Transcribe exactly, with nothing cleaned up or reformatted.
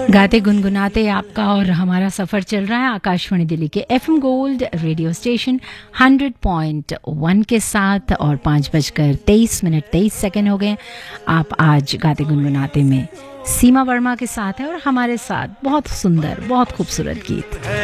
गाते गुनगुनाते आपका और हमारा सफर चल रहा है आकाशवाणी दिल्ली के FM gold radio station hundred point one के साथ और पाँच बजकर तेईस मिनट तेईस सेकंड हो गए। आप आज गाते गुनगुनाते में सीमा वर्मा के साथ हैं और हमारे साथ बहुत सुंदर बहुत खूबसूरत गीत।